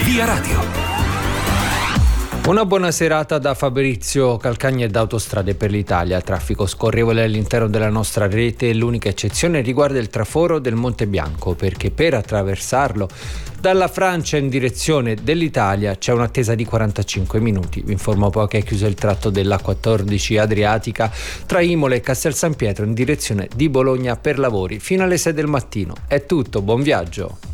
Via Radio. Una buona serata da Fabrizio Calcagni e da Autostrade per l'Italia. Traffico scorrevole all'interno della nostra rete. L'unica eccezione riguarda il traforo del Monte Bianco, perché per attraversarlo dalla Francia in direzione dell'Italia c'è un'attesa di 45 minuti. Vi informo poi che è chiuso il tratto della 14 Adriatica tra Imola e Castel San Pietro in direzione di Bologna per lavori fino alle 6 del mattino. È tutto, buon viaggio.